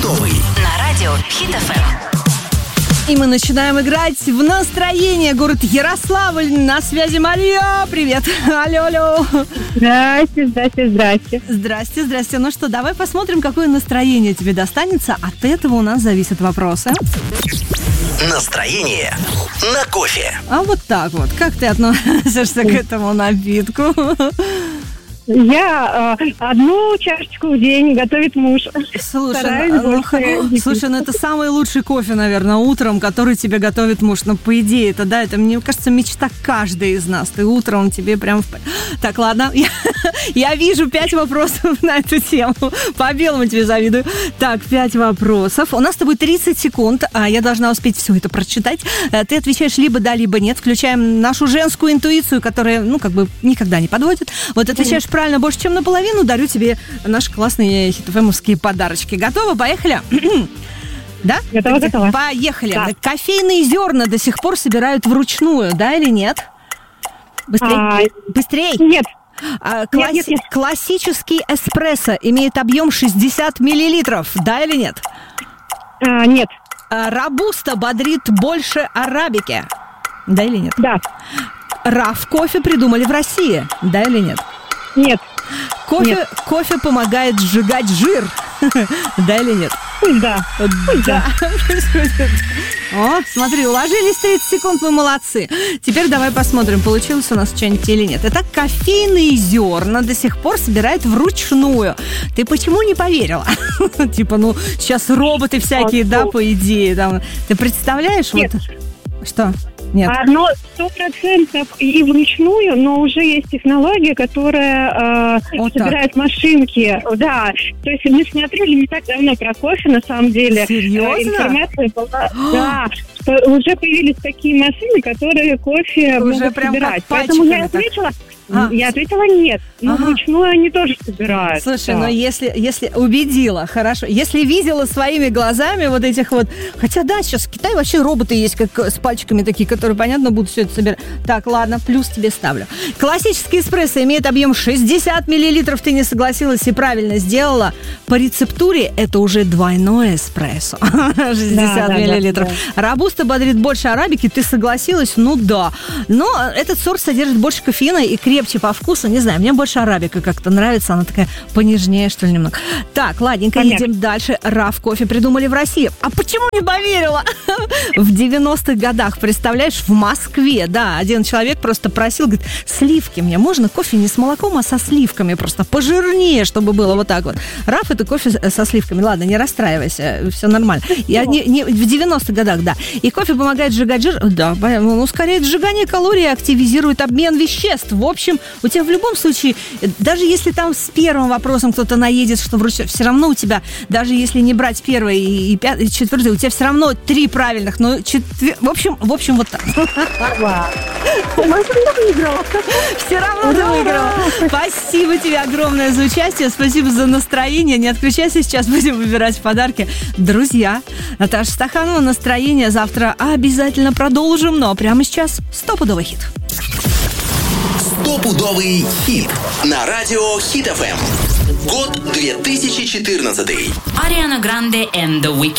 Стопудовый. На радио Хит FM. И мы начинаем играть в настроение. Город Ярославль. На связи Мария. Привет. Алло. Здрасте. Здрасте. Ну что, давай посмотрим, какое настроение тебе достанется. От этого у нас зависят вопросы. Настроение на кофе. А вот так вот. Как ты относишься к этому напитку? Я одну чашечку в день готовит муж. Слушай, ну это самый лучший кофе, наверное, утром, который тебе готовит муж. Ну, по идее, это, мне кажется, мечта каждой из нас. Ты утром тебе прям... Так, ладно, я вижу 5 вопросов на эту тему. По белому тебе завидую. Так, 5 вопросов. У нас с тобой 30 секунд, а я должна успеть все это прочитать. Ты отвечаешь либо да, либо нет. Включаем нашу женскую интуицию, которая, никогда не подводит. Вот отвечаешь правильно больше, чем наполовину, дарю тебе наши классные хит-эфэмовские подарочки. Готова? Поехали? Да? Готова. Поехали. Да. Кофейные зерна до сих пор собирают вручную, да или нет? Быстрей. Нет. Нет. Классический эспрессо имеет объем 60 миллилитров, да или нет? Нет. Робуста бодрит больше арабики, да или нет? Да. Раф кофе придумали в России, да или нет? Нет. Кофе помогает сжигать жир. Да или нет? Да. О, смотри, уложились 30 секунд, мы молодцы. Теперь давай посмотрим, получилось у нас что-нибудь или нет. Итак, кофейные зерна до сих пор собирают вручную. Ты почему не поверила? Сейчас роботы всякие, да, по идее. Ты представляешь? Нет. Что? Нет. Оно 100% и вручную, но уже есть технология, которая собирает машинки. Да, то есть мы смотрели не так давно про кофе, на самом деле. Серьезно? Информация была, да, что уже появились такие машины, которые кофе уже могут прям собирать. Поэтому я ответила... Я ответила нет, но вручную они тоже собирают. Слушай, но если убедила, хорошо, если видела своими глазами вот этих вот... Хотя да, сейчас в Китае вообще роботы есть, как с пальчиками такие, которые, понятно, будут все это собирать. Так, ладно, плюс тебе ставлю. Классический эспрессо имеет объем 60 миллилитров, ты не согласилась и правильно сделала. По рецептуре это уже двойное эспрессо. 60 миллилитров. Робуста бодрит больше арабики, ты согласилась? Ну да. Но этот сорт содержит больше кофеина и крепче по вкусу, не знаю, мне больше арабика как-то нравится, она такая понежнее, что ли, немного. Так, ладненько, едем дальше. Раф кофе придумали в России. А почему не поверила? В 90-х годах, представляешь, в Москве, да, один человек просто просил, говорит, сливки мне можно, кофе не с молоком, а со сливками, просто пожирнее, чтобы было вот так вот. Раф — это кофе со сливками. Ладно, не расстраивайся, все нормально. Я в 90-х годах, да. И кофе помогает сжигать жир, да, ускоряет сжигание калорий, активизирует обмен веществ. В общем, у тебя в любом случае, даже если там с первым вопросом кто-то наедет, что вручную, все равно у тебя, даже если не брать первый и четвертый, у тебя все равно 3 правильных, но в общем, вот так. Все равно ты выиграла. Спасибо тебе огромное за участие, спасибо за настроение. Не отключайся, сейчас будем выбирать подарки. Друзья, Наташа Стаханова, настроение. Завтра обязательно продолжим, но прямо сейчас стопудовый хит. Стопудовый хит на радио Хит FM. Год 2014. Ariana Grande and The Weeknd.